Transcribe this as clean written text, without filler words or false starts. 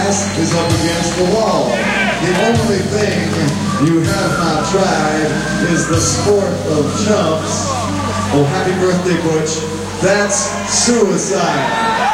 ass is up against the wall. The only thing you have not tried is the sport of jumps. Oh, happy birthday, Butch. That's suicide.